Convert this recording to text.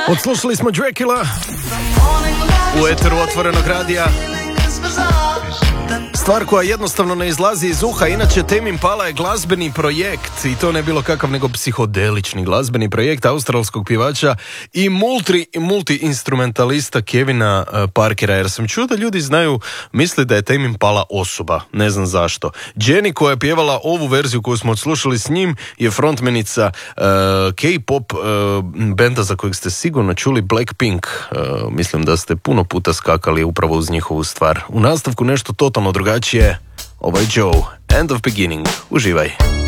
Odslušali smo Dracula u eteru Otvorenog radija. Stvar koja jednostavno ne izlazi iz uha. Inače, Tame Impala je glazbeni projekt, i to ne bilo kakav nego psihodelični glazbeni projekt australskog pjevača i multi-instrumentalista Kevina Parkera. Jer sam čuo da ljudi misle da je Tame Impala osoba, ne znam zašto. Jenny, koja je pjevala ovu verziju koju smo odslušali s njim, je frontmenica K-pop benda za kojeg ste sigurno čuli, Blackpink. Mislim da ste puno puta skakali upravo uz njihovu stvar. U nastavku nešto totalno drugačije. Ovo je Joe, End of Beginning. Uživaj.